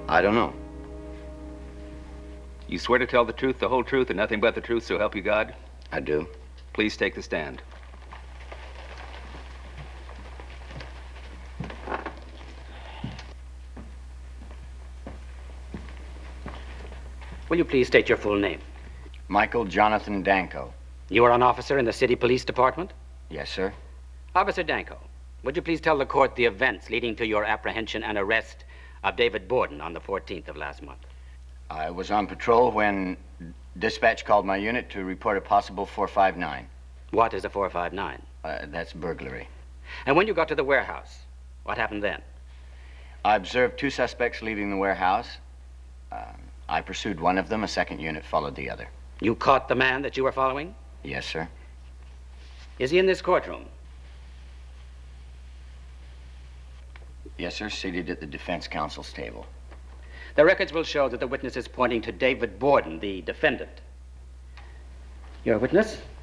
I don't know. You swear to tell the truth, the whole truth, and nothing but the truth, so help you God? I do. Please take the stand. Will you please state your full name? Michael Jonathan Danko. You are an officer in the city police department? Yes, sir. Officer Danko, would you please tell the court the events leading to your apprehension and arrest of David Borden on the 14th of last month? I was on patrol when dispatch called my unit to report a possible 459. What is a 459? That's burglary. And when you got to the warehouse, what happened then? I observed two suspects leaving the warehouse. I pursued one of them. A second unit followed the other. You caught the man that you were following? Yes, sir. Is he in this courtroom? Yes, sir, seated at the defense counsel's table. The records will show that the witness is pointing to David Borden, the defendant. Your witness?